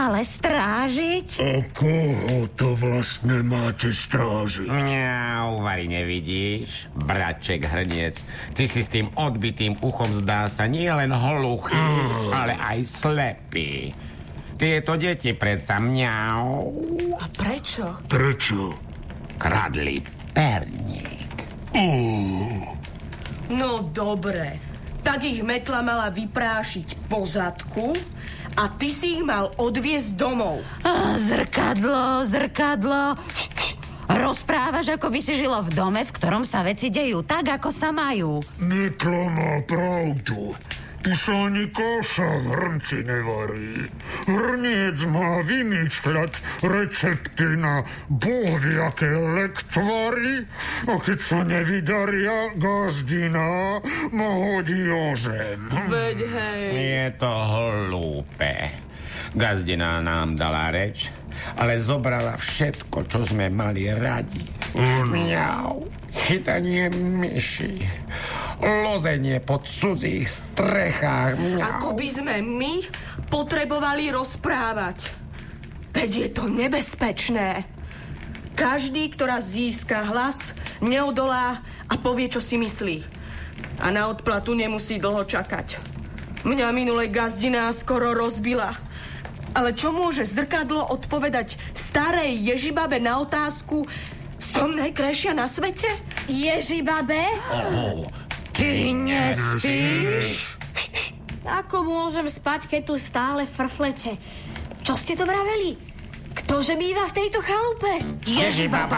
ale strážiť? A koho to vlastne máte strážiť? Uvary, nevidíš? Bratček Hrniec, ty si s tým odbitým uchom zdá sa nie len hluchý, ale aj slepý. Tieto deti predsa mňau. A prečo? Prečo? Kradli perník. No dobre, tak ich metla mala vyprášiť po zadku a ty si ich mal odviesť domov. Zrkadlo. Rozprávaš, ako by si žilo v dome, v ktorom sa veci dejú tak, ako sa majú. Metla má pravdu. Tu sa ani kaša v hrnci nevarí. Hrniec má vymýšľať recepty na bohviaké lektvary a keď sa nevydaria, gazdina ma hodí o zem. Veď hej. Je to hlúpe. Gazdina nám dala reč, ale zobrala všetko, čo sme mali radi. Mňau, chytanie myši, lozenie po cudzích strechách. Mňau. Ako by sme my potrebovali rozprávať. Veď je to nebezpečné. Každý, kto raz získa hlas, neodolá a povie, čo si myslí. A na odplatu nemusí dlho čakať. Mňa minule gazdina skoro rozbila. Ale čo môže zrkadlo odpovedať starej Ježibabe na otázku: som najkrajšia na svete? Ježibabe? Ty nespíš? Ako môžem spať, keď tu stále frflete? Čo ste to vraveli? Ktože býva v tejto chalupe? Ježibaba.